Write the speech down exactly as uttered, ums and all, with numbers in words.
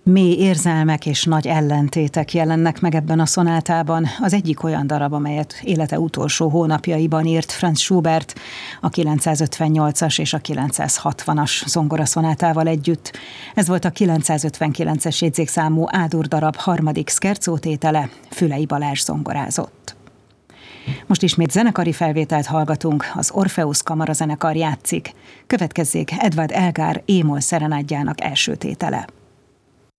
Mély érzelmek és nagy ellentétek jelennek meg ebben a szonátában. Az egyik olyan darab, amelyet élete utolsó hónapjaiban írt Franz Schubert, a kilencszázötvennyolcas és a kilencszázhatvanas zongoraszonátával együtt. Ez volt a kilencszázötvenkilences jegyzékszámú A-dur darab harmadik szkerzótétele, Fülei Balázs zongorázott. Most ismét zenekari felvételt hallgatunk, az Orpheus Kamarazenekar játszik. Következzék Edvard Elgar émol szerenádjának első tétele.